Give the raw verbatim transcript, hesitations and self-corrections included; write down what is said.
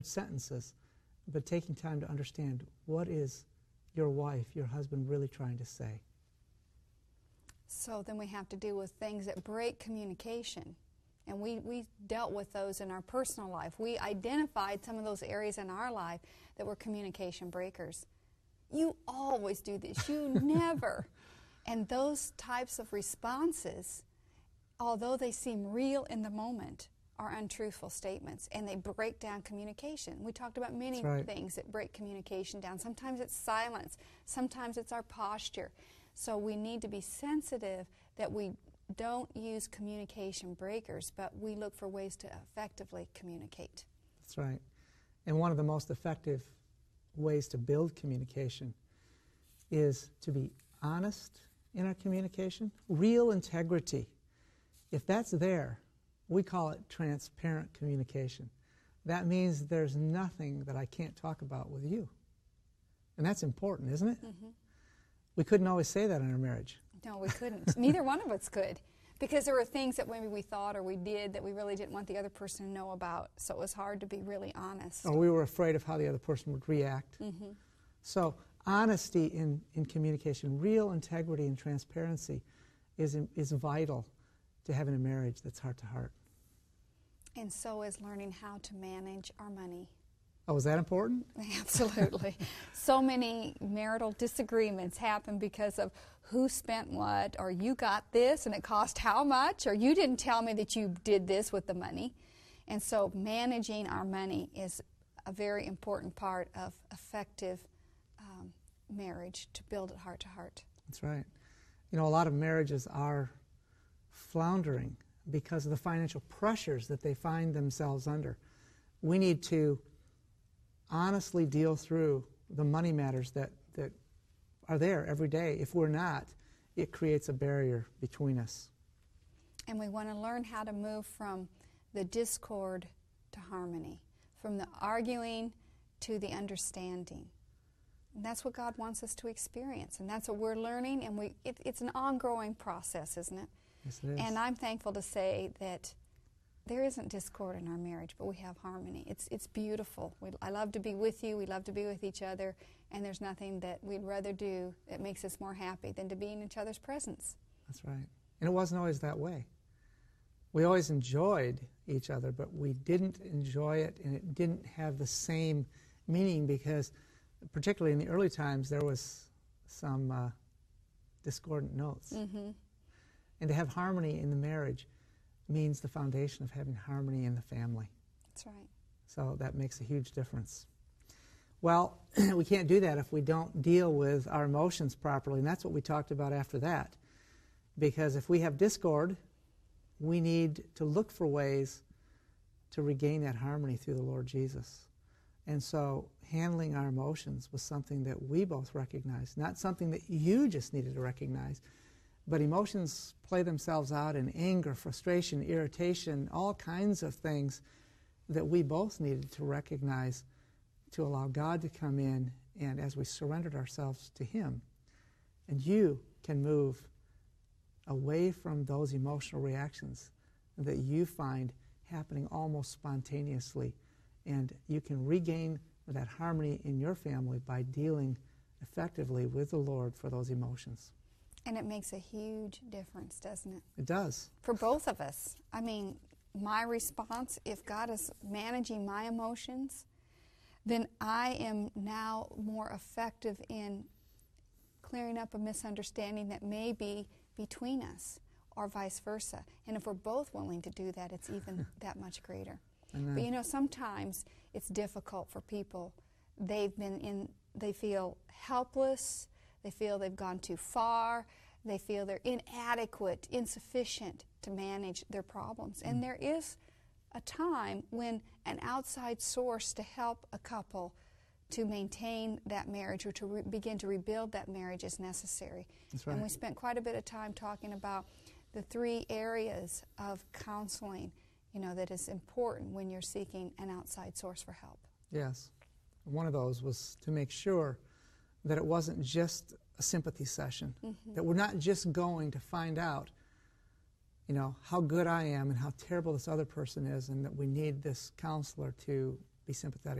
sentences, but taking time to understand what is your wife, your husband really trying to say. So then we have to deal with things that break communication. And we, we dealt with those in our personal life. We identified some of those areas in our life that were communication breakers. You always do this. You never. And those types of responses, although they seem real in the moment, are untruthful statements, and they break down communication. We talked about many right. things that break communication down. Sometimes it's silence. Sometimes it's our posture. So we need to be sensitive that we don't use communication breakers, but we look for ways to effectively communicate. That's right. And one of the most effective ways to build communication is to be honest in our communication, real integrity. If that's there, we call it transparent communication. That means there's nothing that I can't talk about with you. And that's important, isn't it? Mm-hmm. We couldn't always say that in our marriage. No, we couldn't. Neither one of us could. Because there were things that maybe we thought or we did that we really didn't want the other person to know about. So it was hard to be really honest. Or we were afraid of how the other person would react. Mm-hmm. So honesty in, in communication, real integrity and transparency is, is vital to having a marriage that's heart-to-heart. And so is learning how to manage our money. Oh, is that important? Absolutely. So many marital disagreements happen because of who spent what, or you got this and it cost how much, or you didn't tell me that you did this with the money. And so managing our money is a very important part of effective um, marriage to build it heart to heart. That's right. You know, a lot of marriages are floundering because of the financial pressures that they find themselves under. We need to honestly deal through the money matters that, that are there every day. If we're not, it creates a barrier between us. And we want to learn how to move from the discord to harmony, from the arguing to the understanding. And that's what God wants us to experience. And that's what we're learning, and we it, it's an ongoing process, isn't it? Yes, it is. And I'm thankful to say that there isn't discord in our marriage, but we have harmony. It's it's beautiful. We, I love to be with you. We love to be with each other. And there's nothing that we'd rather do that makes us more happy than to be in each other's presence. That's right. And it wasn't always that way. We always enjoyed each other, but we didn't enjoy it, and it didn't have the same meaning because, particularly in the early times, there was some uh, discordant notes. Mm-hmm. And to have harmony in the marriage means the foundation of having harmony in the family. That's right. So that makes a huge difference. Well, we can't do that if we don't deal with our emotions properly, and that's what we talked about after that. Because if we have discord, we need to look for ways to regain that harmony through the Lord Jesus. And so handling our emotions was something that we both recognized, not something that you just needed to recognize. But emotions play themselves out in anger, frustration, irritation, all kinds of things that we both needed to recognize to allow God to come in, and as we surrendered ourselves to Him. And you can move away from those emotional reactions that you find happening almost spontaneously, and you can regain that harmony in your family by dealing effectively with the Lord for those emotions. And it makes a huge difference, doesn't it? It does. For both of us. I mean, my response, if God is managing my emotions, then I am now more effective in clearing up a misunderstanding that may be between us, or vice versa. And if we're both willing to do that, it's even that much greater. Amen. But you know, sometimes it's difficult for people. They've been in, they feel helpless. They feel they've gone too far. They feel they're inadequate, insufficient to manage their problems. And there is a time when an outside source to help a couple to maintain that marriage or to re- begin to rebuild that marriage is necessary. That's right. And we spent quite a bit of time talking about the three areas of counseling, you know, that is important when you're seeking an outside source for help. Yes. One of those was to make sure that it wasn't just a sympathy session, mm-hmm. that we're not just going to find out, you know, how good I am and how terrible this other person is, and that we need this counselor to be sympathetic.